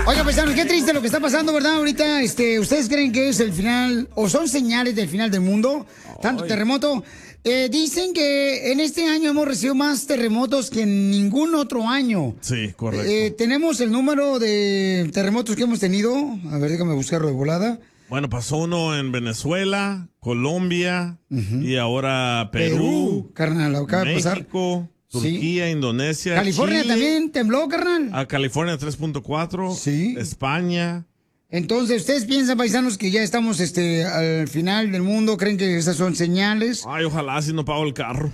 Oiga, paisanos, qué triste lo que está pasando, ¿verdad? Ahorita, ¿ustedes creen que es el final o son señales del final del mundo? Tanto terremoto. Dicen que en este año hemos recibido más terremotos que en ningún otro año. Sí, correcto. Tenemos el número de terremotos que hemos tenido. A ver, déjame buscarlo de volada. Bueno, pasó uno en Venezuela, Colombia y ahora Perú, carnal, acaba de pasar. México, Turquía, Indonesia, California Chile, también tembló, carnal. a California 3.4, Sí. España. Entonces, ¿ustedes piensan, paisanos, que ya estamos al final del mundo? ¿Creen que esas son señales? Ay, ojalá si no pago el carro.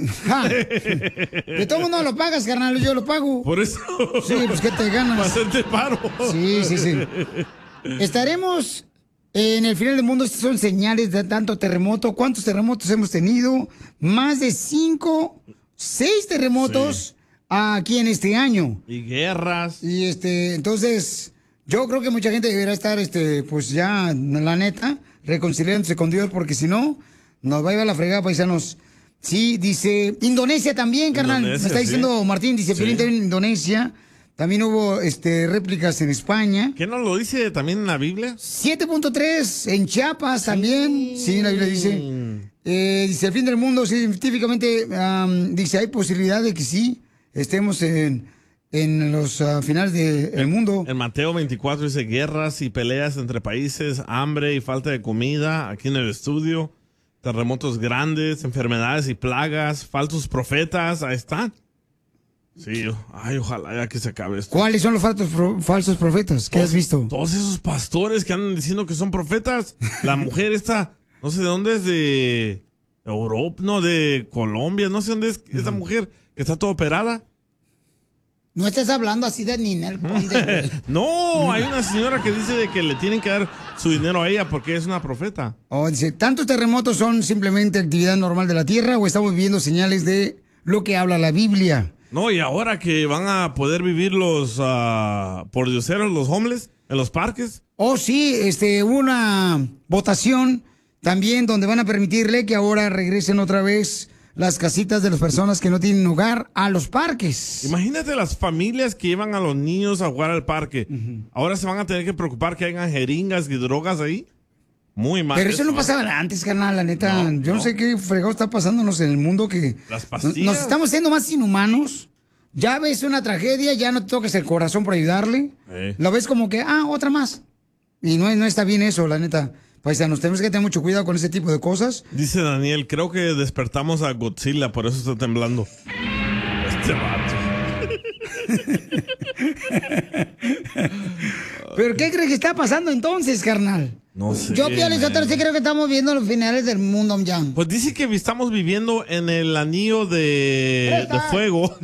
De todo mundo lo pagas, carnal, yo lo pago. Por eso. Sí, pues ¿qué te ganas? Bastante paro. Sí. Estaremos en el final del mundo. Estas son señales de tanto terremoto. ¿Cuántos terremotos hemos tenido? Más de 6 terremotos aquí en este año. Y guerras. Y entonces, yo creo que mucha gente deberá estar, pues ya, la neta, reconciliándose con Dios, porque si no, nos va a llevar la fregada, paisanos. Sí, dice, Indonesia también, carnal. Me está diciendo Martín, dice, Piolín, en Indonesia. También hubo réplicas en España. ¿Qué nos lo dice también en la Biblia? 7.3 en Chiapas también. Sí, la Biblia dice. Dice, el fin del mundo, científicamente, dice, hay posibilidad de que sí estemos en los finales del mundo. En Mateo 24 dice guerras y peleas entre países, hambre y falta de comida aquí en el estudio, terremotos grandes, enfermedades y plagas, falsos profetas, ahí están. Sí, ay, ojalá ya que se acabe esto. ¿Cuáles son los falsos profetas? ¿Qué has visto? Todos esos pastores que andan diciendo que son profetas. La mujer esta, no sé de dónde es, de Europa, no, de Colombia, no sé dónde es esa mujer que está toda operada. No estás hablando así de Ninel Conde. No, hay una señora que dice de que le tienen que dar su dinero a ella porque es una profeta. Dice, ¿tantos terremotos son simplemente actividad normal de la Tierra o estamos viendo señales de lo que habla la Biblia? No, y ahora que van a poder vivir los pordioseros, los homeless, en los parques. Oh, sí, hubo una votación también donde van a permitirle que ahora regresen otra vez las casitas de las personas que no tienen hogar a los parques. Imagínate las familias que llevan a los niños a jugar al parque. Ahora se van a tener que preocupar que hayan jeringas y drogas ahí. Muy mal. Pero eso no pasaba antes, carnal, la neta. Yo no sé qué fregado está pasándonos en el mundo que las pastillas. Nos estamos siendo más inhumanos. Ya ves una tragedia, ya no te toques el corazón por ayudarle. Lo ves como que, otra más. Y no está bien eso, la neta. Paisanos, tenemos que tener mucho cuidado con ese tipo de cosas. Dice Daniel, creo que despertamos a Godzilla, por eso está temblando. Este vato. ¿Pero qué crees que está pasando entonces, carnal? No sé. Yo, Piolín, yo sí creo que estamos viendo los finales del mundo ya. Pues dice que estamos viviendo en el anillo de fuego.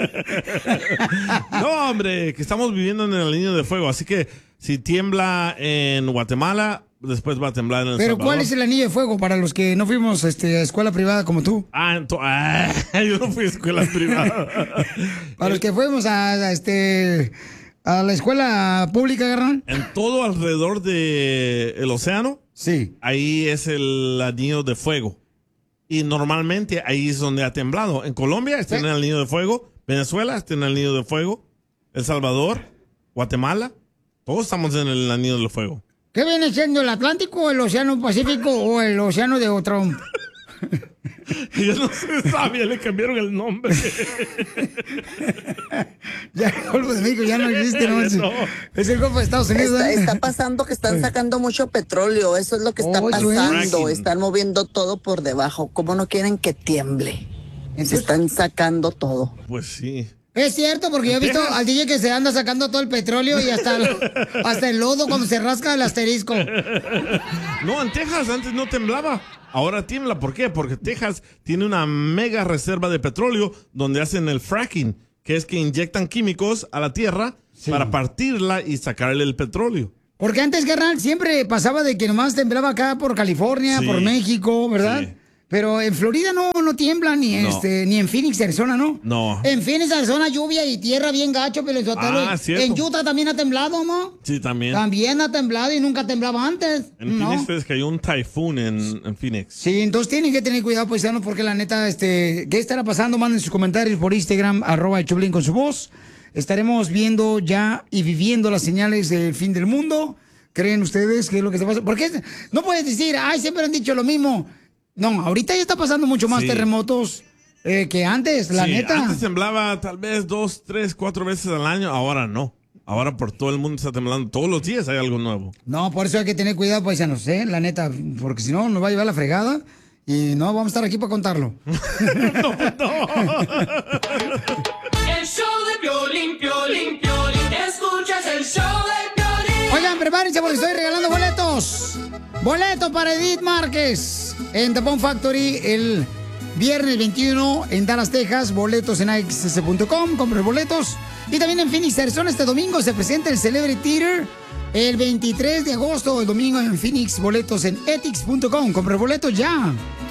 No, hombre, que estamos viviendo en el anillo de fuego. Así que si tiembla en Guatemala, después va a temblar en El Pero Salvador. ¿cuál es el anillo de fuego para los que no fuimos a escuela privada como tú? Yo no fui a escuela privada. Para los que fuimos a la escuela pública, carnal. En todo alrededor del océano, sí, ahí es el anillo de fuego. Y normalmente ahí es donde ha temblado. En Colombia está en el anillo de fuego. Venezuela está en el anillo de fuego. El Salvador, Guatemala, todos estamos en el anillo de fuego. ¿Qué viene siendo, el Atlántico, el Océano Pacífico o el Océano de Trump? Yo no se sabía, le cambiaron el nombre. Ya el Golfo de México ya no existe, ¿no? Es el Golfo de Estados Unidos. Está pasando que están sacando mucho petróleo, eso es lo que está pasando. Están moviendo todo por debajo. ¿Cómo no quieren que tiemble? Se están sacando todo. Pues sí. Es cierto, porque yo he visto al DJ que se anda sacando todo el petróleo y hasta el lodo cuando se rasca el asterisco. No, en Texas antes no temblaba. Ahora tiembla. ¿Por qué? Porque Texas tiene una mega reserva de petróleo donde hacen el fracking, que es que inyectan químicos a la tierra para partirla y sacarle el petróleo. Porque antes, carnal, siempre pasaba de que nomás temblaba acá por California, por México, ¿verdad? Sí. Pero en Florida no tiembla, ni en Phoenix, Arizona, ¿no? No. En Phoenix, Arizona, lluvia y tierra bien gacho, pero cierto. En Utah también ha temblado, ¿no? Sí, también. También ha temblado y nunca temblaba antes. En Phoenix es que hay un typhoon en Phoenix. Sí, entonces tienen que tener cuidado, paisanos, porque la neta, ¿qué estará pasando? Manden sus comentarios por Instagram, @el Choplin con su voz. estaremos viendo ya y viviendo las señales del fin del mundo. ¿Creen ustedes que es lo que está pasando? Porque no puedes decir, ay, siempre han dicho lo mismo. No, ahorita ya está pasando mucho más terremotos que antes, la neta. Antes temblaba tal vez 2, 3, 4 veces al año, ahora no. Ahora por todo el mundo está temblando. Todos los días hay algo nuevo. No, por eso hay que tener cuidado, paisanos, la neta, porque si no nos va a llevar la fregada y no vamos a estar aquí para contarlo. No. El show de Piolín, Piolín, Piolín. Escuchas el show de Piolín. Oigan, prepárense porque estoy regalando boletos. Boletos para Edith Márquez en The Bomb Factory el viernes 21 en Dallas, Texas. Boletos en axs.com. Compren boletos. Y también en Phoenix, Arizona, este domingo se presenta el Celebrity Theater. El 23 de agosto, el domingo en Phoenix. Boletos en ethics.com. Compren boletos ya.